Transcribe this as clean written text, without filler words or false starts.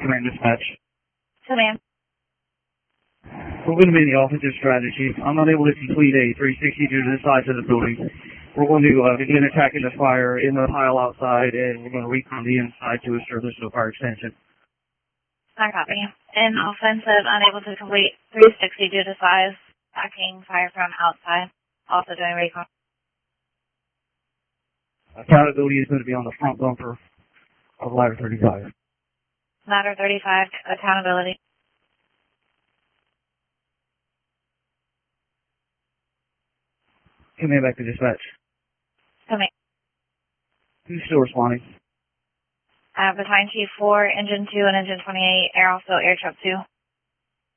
Command Dispatch. Command. We're going to be in the offensive strategy. I'm not able to complete a 360 due to the size of the building. We're going to begin attacking the fire in the pile outside, and we're going to recon the inside to establish no fire extension. I copy. In offensive, unable to complete 360 due to size, attacking fire from outside. Also doing recon. Accountability is going to be on the front bumper of ladder 35. Ladder 35, accountability. Command back to dispatch. Command. Who's still responding? Battalion Chief 4, Engine 2, and Engine 28, Air also Air Truck 2.